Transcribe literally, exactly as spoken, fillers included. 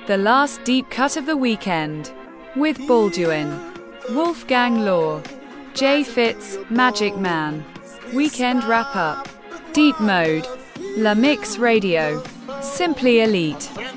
The last deep cut of the weekend. With Balduin, Wolfgang Law, Jay Fitz, Magic Man. Weekend wrap up. Deep Mode. La Mix Radio. Simply Elite.